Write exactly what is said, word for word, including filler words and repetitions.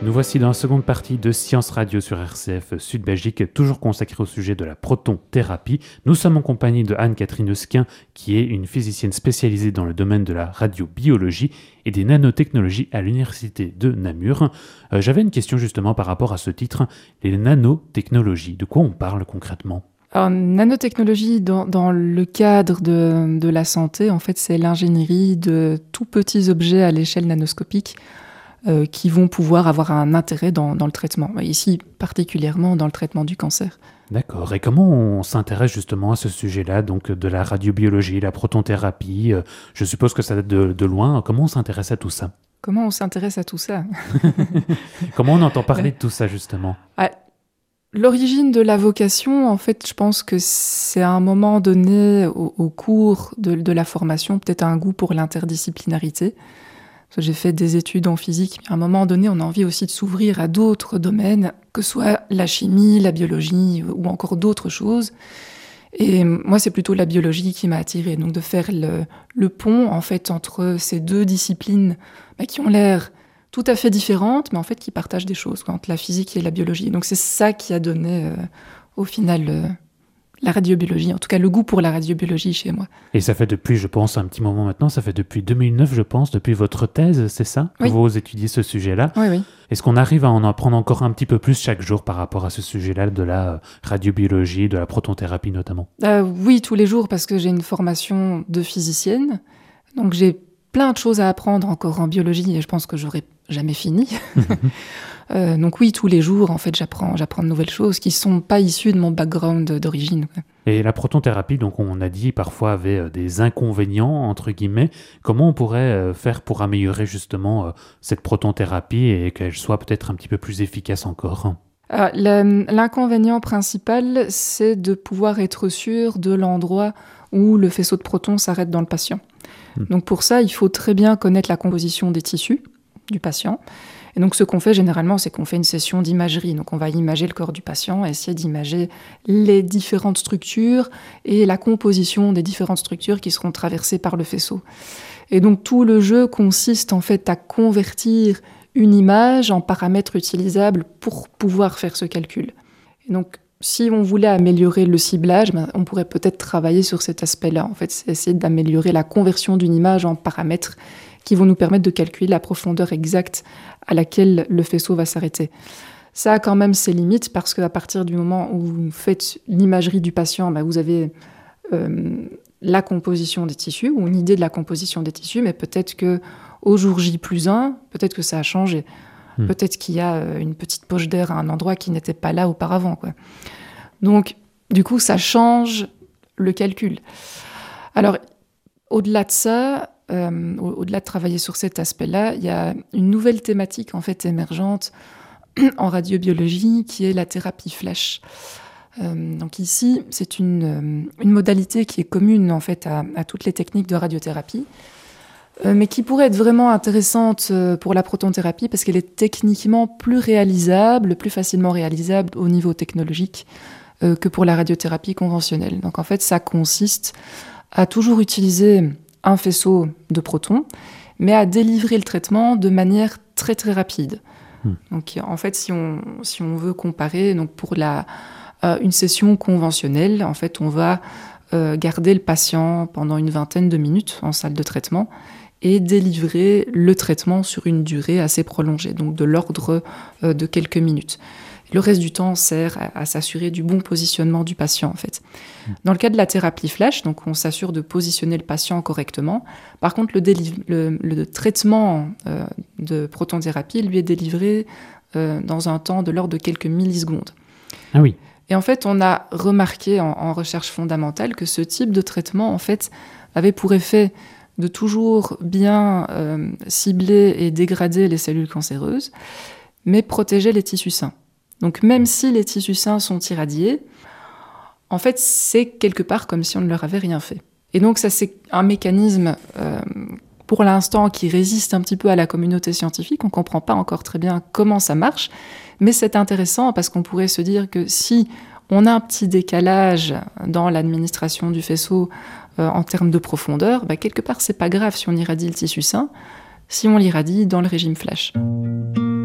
Nous voici dans la seconde partie de Science Radio sur R C F Sud Belgique, toujours consacrée au sujet de la protonthérapie. Nous sommes en compagnie de Anne-Catherine Eusquin, qui est une physicienne spécialisée dans le domaine de la radiobiologie et des nanotechnologies à l'université de Namur. Euh, j'avais une question justement par rapport à ce titre, les nanotechnologies. De quoi on parle concrètement ? Alors, nanotechnologie, dans, dans le cadre de, de la santé, en fait, c'est l'ingénierie de tout petits objets à l'échelle nanoscopique euh, qui vont pouvoir avoir un intérêt dans, dans le traitement. Ici, particulièrement dans le traitement du cancer. D'accord. Et comment on s'intéresse justement à ce sujet-là, donc de la radiobiologie, la protonthérapie ? Je suppose que ça date de, de loin. Comment on s'intéresse à tout ça ? Comment on s'intéresse à tout ça ? Comment on entend parler de tout ça, justement ? ah, L'origine de la vocation, en fait, je pense que c'est à un moment donné, au, au cours de, de la formation, peut-être un goût pour l'interdisciplinarité. Parce que j'ai fait des études en physique. À un moment donné, on a envie aussi de s'ouvrir à d'autres domaines, que ce soit la chimie, la biologie ou encore d'autres choses. Et moi, c'est plutôt la biologie qui m'a attirée. Donc, de faire le, le pont, en fait, entre ces deux disciplines bah, qui ont l'air tout à fait différentes, mais en fait qui partagent des choses, quoi, entre la physique et la biologie. Donc c'est ça qui a donné, euh, au final, euh, la radiobiologie, en tout cas le goût pour la radiobiologie chez moi. Et ça fait depuis, je pense, un petit moment maintenant, ça fait depuis deux mille neuf, je pense, depuis votre thèse, c'est ça ? Que oui. vous étudiez ce sujet-là. Oui, oui. Est-ce qu'on arrive à en apprendre encore un petit peu plus chaque jour par rapport à ce sujet-là de la radiobiologie, de la protonthérapie notamment ? euh, Oui, tous les jours, parce que j'ai une formation de physicienne, donc j'ai plein de choses à apprendre encore en biologie, et je pense que j'aurais jamais fini. euh, donc oui, tous les jours, en fait, j'apprends, j'apprends de nouvelles choses qui ne sont pas issues de mon background d'origine. Et la protonthérapie, donc on a dit, parfois avait des inconvénients, entre guillemets. Comment on pourrait faire pour améliorer justement cette protonthérapie et qu'elle soit peut-être un petit peu plus efficace encore ? euh, L'inconvénient principal, c'est de pouvoir être sûr de l'endroit où le faisceau de protons s'arrête dans le patient. Hmm. Donc pour ça, il faut très bien connaître la composition des tissus du patient. Et donc ce qu'on fait généralement, c'est qu'on fait une session d'imagerie. Donc on va imager le corps du patient, essayer d'imager les différentes structures et la composition des différentes structures qui seront traversées par le faisceau. Et donc tout le jeu consiste en fait à convertir une image en paramètres utilisables pour pouvoir faire ce calcul. Et donc si on voulait améliorer le ciblage, ben, on pourrait peut-être travailler sur cet aspect-là. En fait, c'est essayer d'améliorer la conversion d'une image en paramètres qui vont nous permettre de calculer la profondeur exacte à laquelle le faisceau va s'arrêter. Ça a quand même ses limites parce qu'à partir du moment où vous faites l'imagerie du patient, ben vous avez euh, la composition des tissus ou une idée de la composition des tissus, mais peut-être qu'au jour J plus un, peut-être que ça a changé. Mmh. Peut-être qu'il y a une petite poche d'air à un endroit qui n'était pas là auparavant, quoi. Donc, du coup, ça change le calcul. Alors, au-delà de ça, Euh, au-delà de travailler sur cet aspect-là, il y a une nouvelle thématique en fait émergente en radiobiologie qui est la thérapie flash. Euh, donc ici, c'est une, euh, une modalité qui est commune en fait à, à toutes les techniques de radiothérapie, euh, mais qui pourrait être vraiment intéressante pour la protonthérapie parce qu'elle est techniquement plus réalisable, plus facilement réalisable au niveau technologique euh, que pour la radiothérapie conventionnelle. Donc en fait, ça consiste à toujours utiliser un faisceau de protons, mais à délivrer le traitement de manière très très rapide. Mmh. Donc en fait, si on, si on veut comparer, donc pour la, euh, une session conventionnelle, en fait, on va euh, garder le patient pendant une vingtaine de minutes en salle de traitement et délivrer le traitement sur une durée assez prolongée, donc de l'ordre euh, de quelques minutes. Le reste du temps sert à, à s'assurer du bon positionnement du patient, en fait. Dans le cas de la thérapie flash, donc on s'assure de positionner le patient correctement. Par contre, le, déliv- le, le traitement euh, de protonthérapie lui est délivré euh, dans un temps de l'ordre de quelques millisecondes. Ah oui. Et en fait, on a remarqué en, en recherche fondamentale que ce type de traitement, en fait, avait pour effet de toujours bien euh, cibler et dégrader les cellules cancéreuses, mais protéger les tissus sains. Donc même si les tissus sains sont irradiés, en fait, c'est quelque part comme si on ne leur avait rien fait. Et donc ça, c'est un mécanisme, euh, pour l'instant, qui résiste un petit peu à la communauté scientifique. On ne comprend pas encore très bien comment ça marche, mais c'est intéressant parce qu'on pourrait se dire que si on a un petit décalage dans l'administration du faisceau euh, en termes de profondeur, bah, quelque part, c'est pas grave si on irradie le tissu sain, si on l'irradie dans le régime flash.